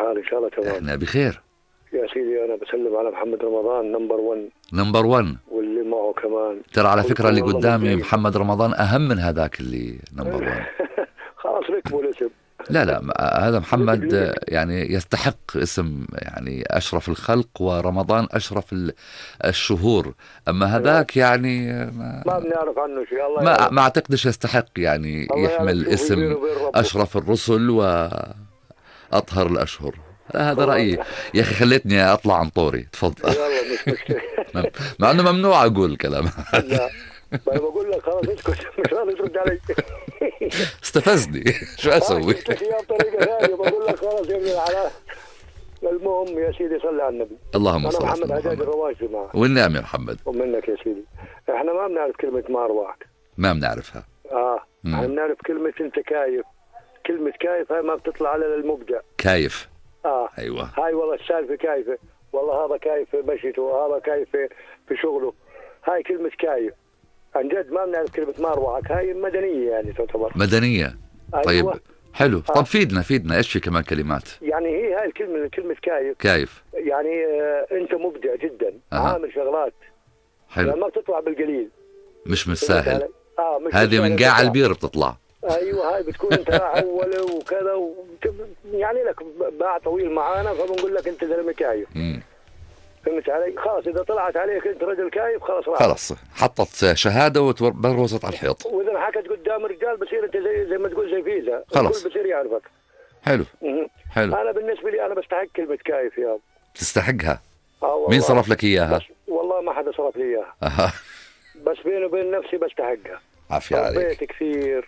الحال؟ إن شاء الله تمام. احنا بخير يا سيدي أنا بسلم على محمد رمضان نمبر 1 نمبر 1. واللي معه كمان. ترى على فكرة اللي والله قدامي مبدئياً. محمد رمضان أهم من هذاك اللي نمبر 1. خلاص ركبوا الاسم. لا هذا محمد يعني يستحق اسم يعني أشرف الخلق، ورمضان أشرف الشهور. أما هذاك يعني ما بنعرف عنه شيء. الله ما أعتقدش يستحق يعني يحمل اسم أشرف الرسل وأطهر الأشهر. هذا رأيي يا أخي، خليتني أطلع عن طوري. تفضل. يلا مش مشكلة. مع أنه ممنوع أقول كلام. لا ما أنا بقول لك خلاص اسكت، مش راضي ترد علي. استفزني. شو أسوي؟ بطريقة ثانية بقول لك خلاص يا ابن العلاء. المهم يا سيدي صلي على النبي. اللهم صل أنا على محمد حجاج محمد. الرواشي معك. والنعم يا محمد. ومنك يا سيدي. احنا ما بنعرف كلمة مارواك. ما بنعرفها. احنا بنعرف كلمة انت كايف. كلمة كايف هاي ما بتطلع على المبدع. كايف. ايوه هاي والله السالفة كايفة، والله هذا كايف في مشيته وهذا كايف في شغله. هاي كلمة كايف عن جد. ما بنعرف كلمة مارواك، هاي مدنية يعني تعتبر مدنية. أيوة. طيب حلو. طب فيدنا ايش في كمان كلمات؟ يعني هي هاي الكلمة كلمة كايف يعني انت مبدع جدا. عامل شغلات حلو، ما بتطلع بالقليل، مش سهل. مش هذه من قاع البير بتطلع. ايوه هاي بتكون انت اول وكذا يعني لك باع طويل معانا، فبنقول لك انت زلمه كايف. فهمت علي؟ خلاص اذا طلعت عليك انت رجل كايف خلاص راح. خلاص حطت شهاده وبروزت على الحيط. واذا حكت قدام رجال بصير انت زي ما تقول زي فيزا، خلاص الكل بصير يعرفك. حلو. انا بالنسبه لي انا بستحق كلمه كايف يا ابو. تستحقها. مين صرف لك اياها؟ والله ما حدا صرف لي اياها. بس بيني وبين نفسي بستحقها. عافية عليك. ربيت كثير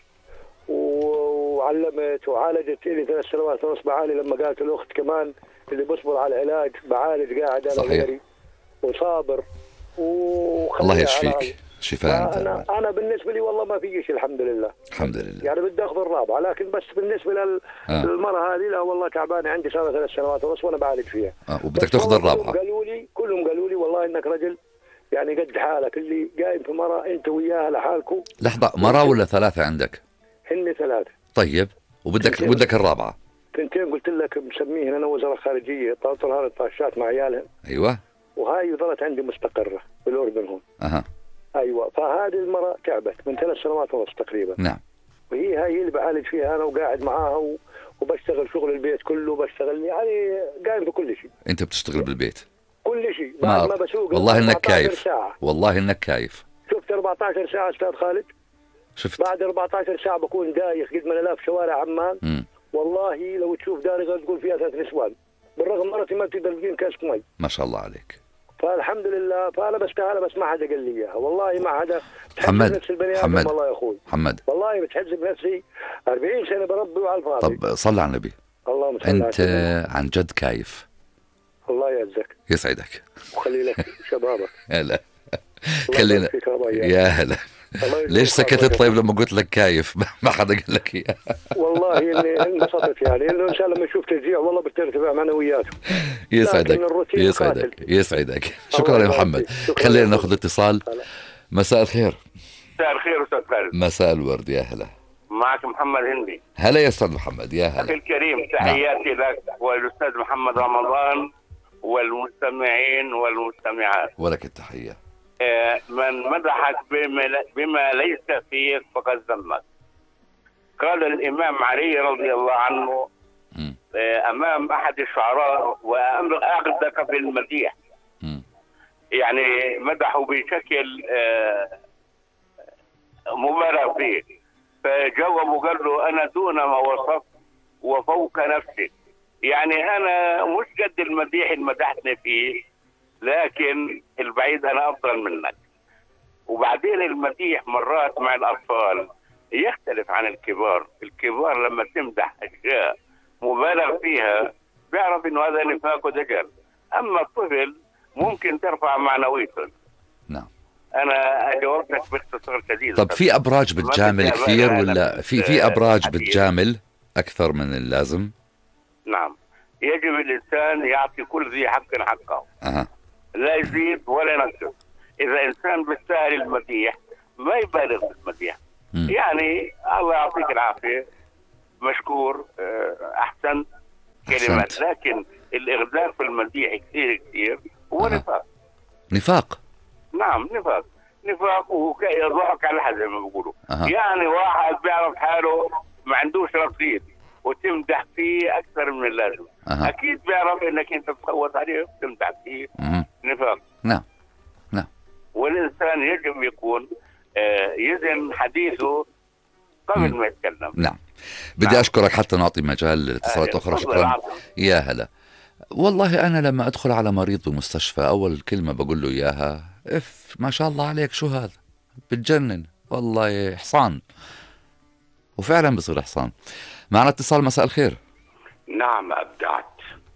وعلمت وعالجت لي 3 سنوات ونص بعالي. لما قالت الاخت كمان اللي بصبر على العلاج بعالج قاعد انا غيري وصابر الله يشفيك شفاء. انا بالنسبه لي والله ما في شيء الحمد لله. الحمد لله. يعني بدي اخذ الرابعه، لكن بس بالنسبه للمره هذه لا والله تعبانه، عندي صار 3 سنوات ونص وانا بعالج فيها. وبدك تاخذ الرابعه. كلهم قالوا لي والله انك رجل يعني قد حالك، اللي قايم في مرة انت وياها لحالكم. لحظة، مرة ولا 3 عندك؟ هن 3. طيب وبدك الرابعة؟ 2 قلت لك مسميهن انا وزارة خارجية، طلعت لها الطاشات مع عيالها. ايوه. وهاي ظلت عندي مستقرة بالاردن هون. ايوه فهذه المرة تعبت من 3 سنوات ونص تقريبا. نعم. وهي اللي بعالج فيها انا وقاعد معاها وبشتغل شغل البيت كله، بشتغل يعني قايم بكل شيء. انت بتشتغل بالبيت؟ كل شيء بعد ما بسوق. والله انك كايف. والله انك كايف. شفت 14 ساعة استاذ خالد؟ شفت بعد 14 ساعة بكون دايخ قد ما انا لاف شوارع عمان. والله لو تشوف داري تقول فيها 3 نسوان، بالرغم مرتي ما بتقدر تجيب كاس مي. ما شاء الله عليك. فالحمد لله. فانا بستاهل، بس ما حدا قال لي اياها والله، ما حدا. محمد نفس البني ادم والله يا اخوي. محمد والله بتحز بنفسي 40 سنة بربي وعلى الفاضي. طب صل على النبي. اللهم صل على انت عن جد كايف. الله يعزك يسعدك وخلي لك شبابك. هلا خلينا يا هلا. ليش سكتت طيب لما قلت لك كايف؟ ما حدا قال لك اياه. والله اني انبسطت يعني انه الانسان لما يشوف تشجيع والله بترتفع معنوياته. يسعدك. شكرا يا محمد. خلينا ناخذ اتصال. مساء الخير. مساء الخير استاذ خالد. مساء الورد. يا هلا. معك محمد هندي. هلا يا استاذ محمد. يا هلا اخي الكريم، تحياتي لك والاستاذ محمد رمضان والمستمعين والمستمعات. ولك التحية. من مدحك بما ليس فيك فقد ذمك. قال الإمام علي رضي الله عنه أمام أحد الشعراء وأغدك بالمديح، يعني مدحه بشكل مبالغ فيه، فجاوب وقال له أنا دون ما وصفت وفوق نفسك. يعني أنا مش قد المديح اللي مدحتني فيه، لكن البعيد أنا أفضل منك. وبعدين المديح مرات مع الأطفال يختلف عن الكبار. الكبار لما تمدح أشياء مبالغ فيها بيعرف إنه هذا نفاق ودجل، أما الطفل ممكن ترفع معنويته. نعم. أنا جاوبتك باختصار شديد. طب في أبراج بتجامل كثير ولا في أبراج بتجامل أكثر من اللازم؟ نعم، يجب الإنسان يعطي كل ذي حق حقه. لا يزيد ولا ينقص. إذا إنسان بيستاهل المديح ما يبالغ في المديح. يعني الله يعطيك العافية، مشكور، أحسن كلمات، لكن الإغدار في المديح كثير كثير هو نفاق. نفاق. نعم نفاق وضحك على حد زي ما بيقولوا. يعني واحد بيعرف حاله ما عندوش رصيد وتمدح فيه أكثر من اللازم، أكيد بيعرف إنك أنت تصوت عليه وتمدح فيه. نفاق. نعم. والإنسان يجب يكون يزن حديثه قبل ما يتكلم. نعم. بدي أشكرك حتى نعطي مجال لاتصالات أخرى. شكرا. يا هلا. والله أنا لما أدخل على مريض بمستشفى أول كلمة بقول له إياها ما شاء الله عليك، شو هذا؟ بتجنن والله، حصان. وفعلا بصير حصان. معنا اتصال. مساء الخير. نعم أبدعت.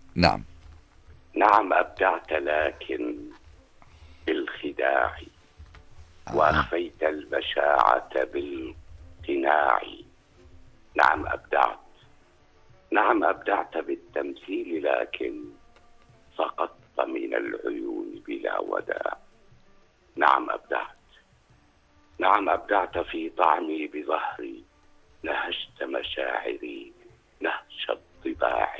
نعم أبدعت، لكن بالخداع، وأخفيت البشاعة بالقناع. نعم أبدعت بالتمثيل، لكن سقطت من العيون بلا وداع. نعم أبدعت في طعمي بظهري، نهشت مشاعري نهش الطباع.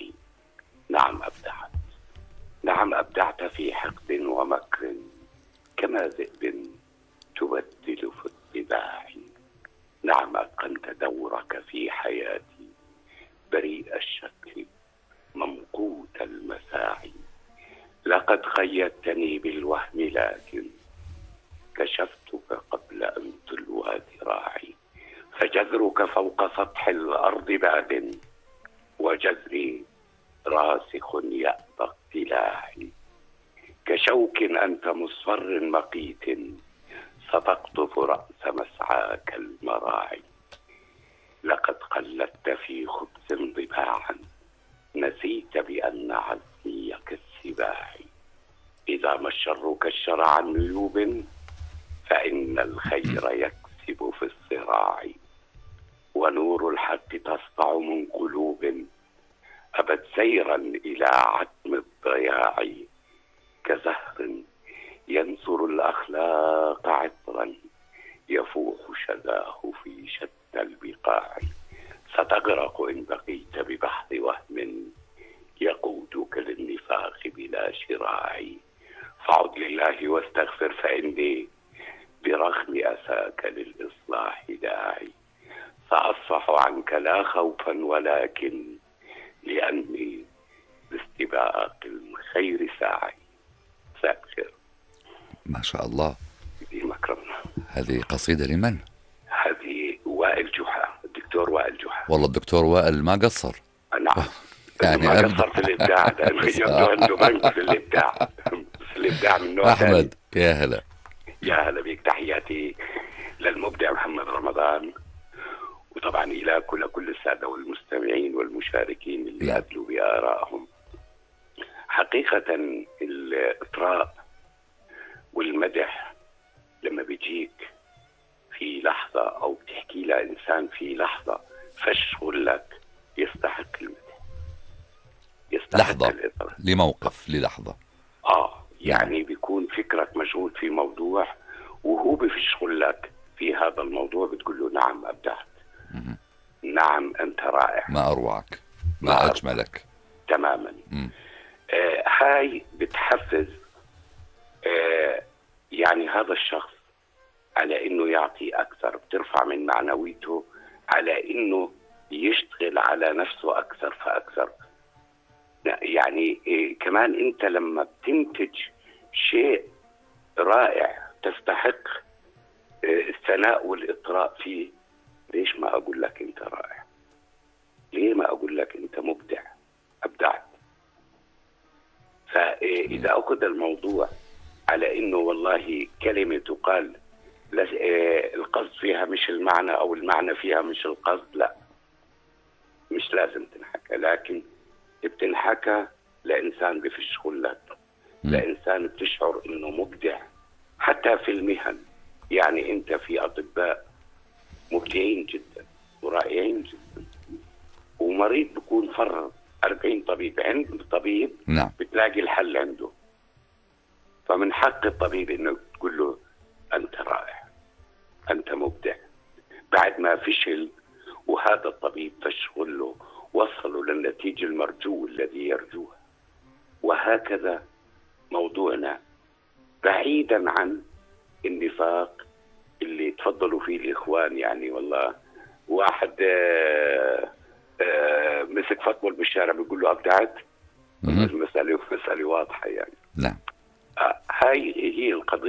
نعم أبدعت في حقد ومكر، كما ذئب تبدل في الطباع. نعم أتقنت دورك في حياتي، بريء الشكل ممقوت المساعي. لقد قيدتني بالوهم، لكن كشفتك قبل أن تلوى ذراعي. فجذرك فوق سطح الأرض باد، وجذري راسخ يأبى اقتلاعي. كشوك أنت مصفر مقيت، ستقطف رأس مسعاك المراعي. لقد قلدت في خبز ضباعا، نسيت بأن عزمي كالسباع. إذا ما الشر كشر عن نيوب، فإن الخير يكسب في الصراع. ونور الحق تسطع من قلوب، أبت سيرا إلى عتم الضياع. كزهر ينثر الأخلاق عطرا، يفوح شذاه في شتى البقاع. ستغرق إن بقيت ببحر وهم، يقودك للنفاق بلا شراع. فعد لله واستغفر، فإني برغم أساك للإصلاح داعي. سأصفح عنك لا خوفا، ولكن لأني باستباق الخير ساعي. سأكثر. ما شاء الله. مكرمنا. هذه قصيدة لمن؟ هذه وائل جحا، الدكتور وائل جحا. والله الدكتور وائل ما قصر. نعم. يعني ما قصر في الإبداع، لأنه عنده بنك في الإبداع. الإبداع من نوع أحمد ثاني. يا هلا بك. تحياتي للمبدع محمد رمضان، وطبعا إلى كل السادة والمستمعين والمشاركين اللي أدلوا بآرائهم. حقيقة الإطراء والمدح لما بيجيك في لحظة أو بتحكي لإنسان في لحظة فشغل لك، يستحق المدح، يستحق لحظة الإطراء. لموقف للحظة. يعني بيكون فكرك مشغول في موضوع، وهو بيشغل لك في هذا الموضوع، بتقول له نعم أبدعت. نعم أنت رائع. ما أروعك، ما أجملك. تماما. هاي بتحفز يعني هذا الشخص على إنه يعطي أكثر، بترفع من معنويته على إنه يشتغل على نفسه أكثر فأكثر. يعني كمان أنت لما بتنتج شيء رائع تستحق الثناء والإطراء فيه، ليش ما أقول لك أنت رائع؟ ليه ما أقول لك أنت مبدع؟ أبدعت. فإذا أخذ الموضوع على إنه والله كلمة تقال القصد فيها مش المعنى، أو المعنى فيها مش القصد، لا، مش لازم تنحكى، لكن بتنحكى لإنسان بفشغل لك، لإنسان بتشعر إنه مبدع. حتى في المهن، يعني أنت في أطباء مبدعين جدا ورائعين جدا، ومريض بيكون فر 40 طبيب، عند طبيب نعم. بتلاقي الحل عنده. فمن حق الطبيب إنه تقول له أنت رائع، أنت مبدع، بعد ما فشل وهذا الطبيب فشغل له وصلوا للنتيجة المرجو الذي يرجوها. وهكذا موضوعنا، بعيدا عن النفاق اللي تفضلوا فيه الإخوان. يعني والله واحد مسك فاطمة بالشارع بيقول له أبدعت. مسألة واضحة يعني. نعم. هاي هي القضية.